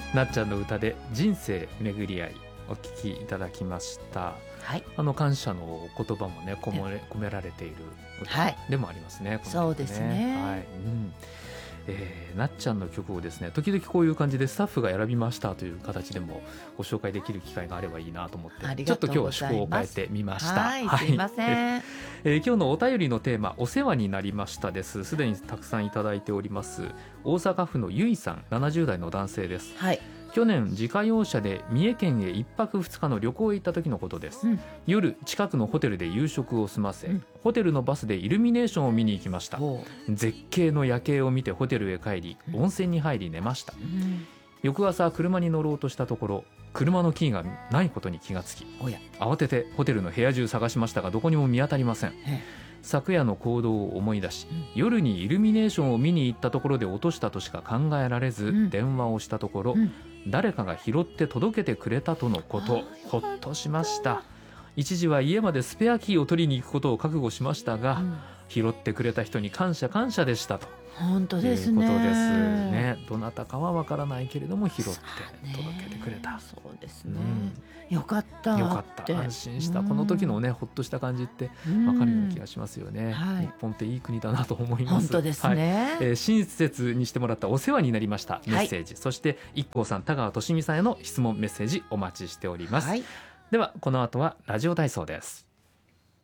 なっちゃんの歌で人生巡り合いお聴きいただきました。 はい、 感謝の言葉もね込められているはい歌でもありますね、この曲ね。 そうですね、 はい、なっちゃんの曲をですね時々こういう感じでスタッフが選びましたという形でもご紹介できる機会があればいいなと思ってちょっと今日は趣向を変えてみました。 はい、すいません。 今日のお便りのテーマお世話になりましたです。すでにたくさんいただいております。大阪府のゆいさん、70代の男性です。 はい、 去年自家用車で三重県へ1泊2日の旅行へ行った時のことです、夜近くのホテルで夕食を済ませ、ホテルのバスでイルミネーションを見に行きました。絶景の夜景を見てホテルへ帰り、温泉に入り寝ました、翌朝車に乗ろうとしたところ車のキーがないことに気がつき、慌ててホテルの部屋中探しましたがどこにも見当たりません。昨夜の行動を思い出し、夜にイルミネーションを見に行ったところで落としたとしか考えられず、電話をしたところ、誰かが拾って届けてくれたとのこと。ほっとしました。一時は家までスペアキーを取りに行くことを覚悟しましたが、拾ってくれた人に感謝でしたと。 本当ですね。 いうことですね。どなたかはわからないけれども拾って届けてくれた。 そうですね、よかったよかった、安心した、この時のねほっとした感じってわかるような気がしますよね、日本っていい国だなと思います。 本当ですね、 親切にしてもらったお世話になりましたメッセージ、そして一光さん、田川俊美さんへの質問メッセージお待ちしております、ではこの後はラジオ体操です。